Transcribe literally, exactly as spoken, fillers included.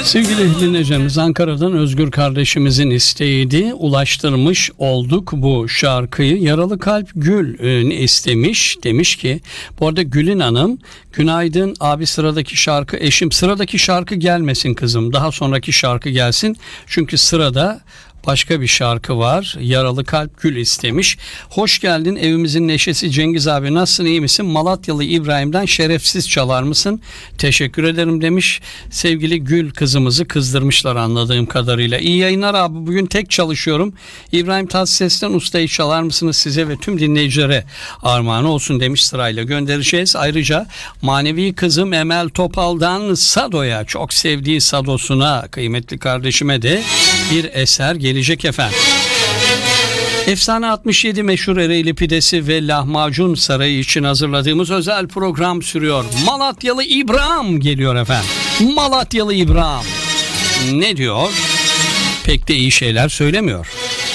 Sevgili dinleyicilerimiz, Ankara'dan Özgür kardeşimizin isteğiydi. Ulaştırmış olduk bu şarkıyı. Yaralı Kalp Gül e, istemiş. Demiş ki, bu arada Gülün Hanım, günaydın abi, sıradaki şarkı eşim. Sıradaki şarkı gelmesin kızım. Daha sonraki şarkı gelsin. Çünkü sırada başka bir şarkı var. Yaralı Kalp Gül istemiş. Hoş geldin, evimizin neşesi Cengiz abi, nasılsın, iyi misin? Malatyalı İbrahim'den Şerefsiz çalar mısın? Teşekkür ederim demiş. Sevgili Gül kızımızı kızdırmışlar anladığım kadarıyla. İyi yayınlar abi, bugün tek çalışıyorum. İbrahim Tatlıses'ten Usta'yı çalar mısınız, size ve tüm dinleyicilere armağan olsun demiş, sırayla göndereceğiz. Ayrıca manevi kızım Emel Topal'dan Sado'ya, çok sevdiği Sado'suna, kıymetli kardeşime de bir eser gelecek efendim. Efsane altmış yedi meşhur Ereğli pidesi ve lahmacun sarayı için hazırladığımız özel program sürüyor. Malatyalı İbrahim geliyor efendim. Malatyalı İbrahim ne diyor? Pek de iyi şeyler söylemiyor.